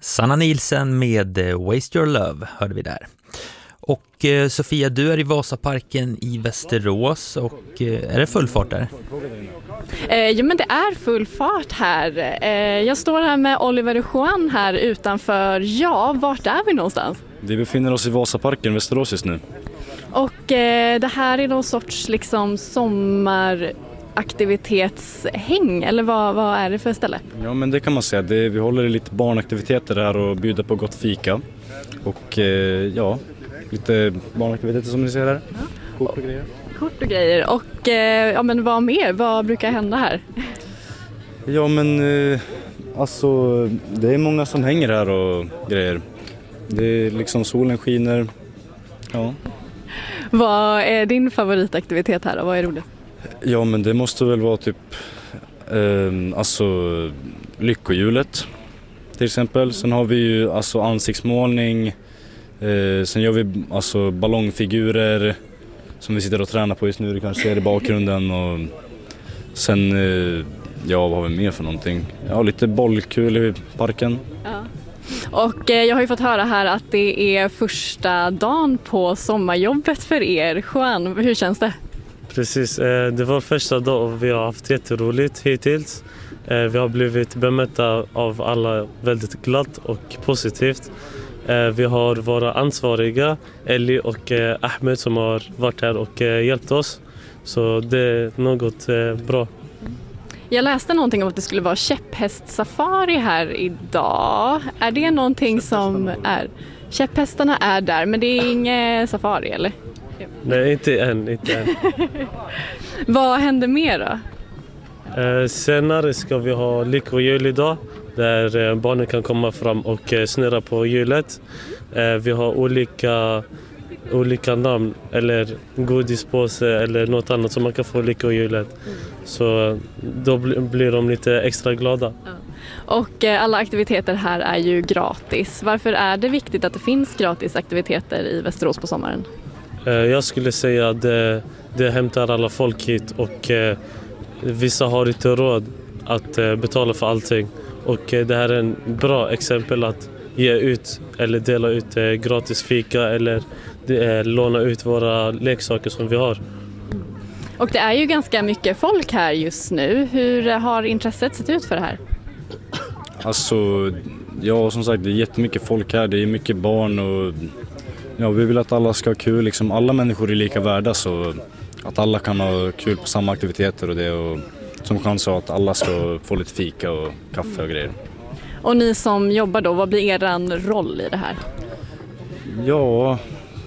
Sanna Nielsen med Waste Your Love hörde vi där. Och Sofia, du är i Vasaparken i Västerås och är det full fart där? Jo, men det är full fart här. Jag står här med Oliver och Juan här utanför. Ja, vart är vi någonstans? Vi befinner oss i Vasaparken, Västerås just nu. Och det här är någon sorts liksom sommaraktivitetshäng, eller vad är det för ställe? Ja, men det kan man säga. Vi håller lite barnaktiviteter här och bjuder på gott fika. Och ja, lite barnaktiviteter som ni ser här. Ja. Kort och grejer. Kort och grejer. Och ja, men vad mer? Vad brukar hända här? Ja, men alltså det är många som hänger här och grejer. Det är liksom solen skiner. Ja. Vad är din favoritaktivitet här och vad är roligt? Ja, men det måste väl vara typ alltså lyckohjulet till exempel. Sen har vi ju alltså ansiktsmålning. Sen gör vi alltså ballongfigurer som vi sitter och tränar på just nu. Du kanske ser i bakgrunden. Och sen, ja, vad har vi mer för någonting? Ja, lite bollkul i parken. Ja. Och jag har ju fått höra här att det är första dagen på sommarjobbet för er. Juan, hur känns det? Precis, det var första dag och vi har haft jätteroligt hittills. Vi har blivit bemötta av alla väldigt glatt och positivt. Vi har våra ansvariga, Ellie och Ahmed, som har varit här och hjälpt oss. Så det är något bra. Jag läste någonting om att det skulle vara käpphästsafari här idag. Är det någonting som är... Käpphästarna är där, men det är ingen safari, eller? Nej, inte än. Vad händer mer då? Senare ska vi ha lyckohjul idag, där barnen kan komma fram och snurra på hjulet. Vi har olika namn, eller godispåse eller något annat som man kan få lyckohjulet. Så då blir de lite extra glada. Ja. Och alla aktiviteter här är ju gratis. Varför är det viktigt att det finns gratis aktiviteter i Västerås på sommaren? Jag skulle säga att det hämtar alla folk hit och vissa har inte råd att betala för allting. Och det här är en bra exempel att ge ut eller dela ut gratis fika eller låna ut våra leksaker som vi har. Och det är ju ganska mycket folk här just nu. Hur har intresset sett ut för det här? Alltså, ja, som sagt, det är jättemycket folk här. Det är mycket barn och ja, vi vill att alla ska ha kul. Liksom, alla människor är lika värda, så att alla kan ha kul på samma aktiviteter och det. Och som chans att alla ska få lite fika och kaffe och grejer. Och ni som jobbar då, vad blir er roll i det här? Ja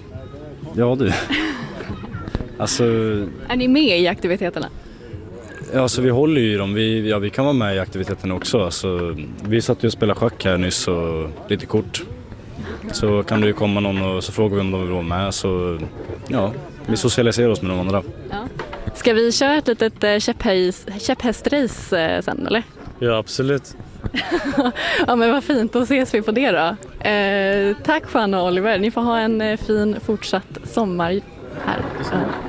du. Alltså, är ni med i aktiviteterna? Ja, alltså vi håller ju i dem. Vi kan vara med i aktiviteterna också. Alltså, vi satt ju och spelade schack här nyss och lite kort. Så kan det ju komma någon och så frågar vi om de vill vara med. Så ja, vi socialiserar oss med de andra. Ja. Ska vi köra ett litet käpphästrace sen, eller? Ja, absolut. Ja, men vad fint, då ses vi på det då. Tack Juan och Oliver, ni får ha en fin fortsatt sommar här.